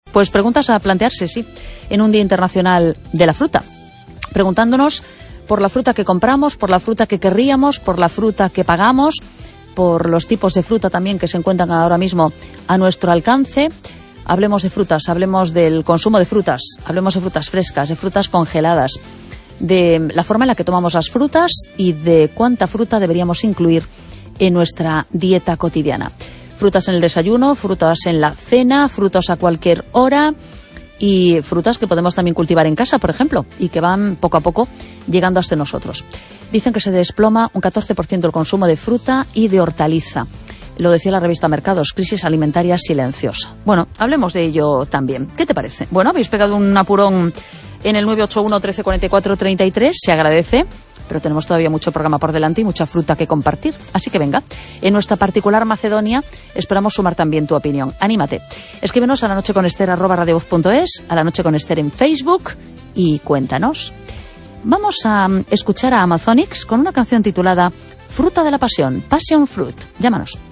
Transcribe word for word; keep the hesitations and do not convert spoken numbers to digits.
Pues preguntas a plantearse, sí, en un Día Internacional de la Fruta. Preguntándonos por la fruta que compramos, por la fruta que querríamos, por la fruta que pagamos, por los tipos de fruta también que se encuentran ahora mismo a nuestro alcance. Hablemos de frutas, hablemos del consumo de frutas, hablemos de frutas frescas, de frutas congeladas, de la forma en la que tomamos las frutas y de cuánta fruta deberíamos incluir en nuestra dieta cotidiana. Frutas en el desayuno, frutas en la cena, frutas a cualquier hora y frutas que podemos también cultivar en casa, por ejemplo, y que van poco a poco llegando hasta nosotros. Dicen que se desploma un catorce por ciento el consumo de fruta y de hortaliza. Lo decía la revista Mercados, crisis alimentaria silenciosa. Bueno, hablemos de ello también. ¿Qué te parece? Bueno, habéis pegado un apurón en el nueve ocho uno, trece cuarenta y cuatro, treinta y tres, se agradece, pero tenemos todavía mucho programa por delante y mucha fruta que compartir. Así que venga, en nuestra particular Macedonia esperamos sumar también tu opinión. Anímate. Escríbenos a la noche con Ester arroba radiovoz punto es, a la noche con Ester en Facebook y cuéntanos. Vamos a escuchar a Amazonics con una canción titulada Fruta de la Pasión, Passion Fruit. Llámanos.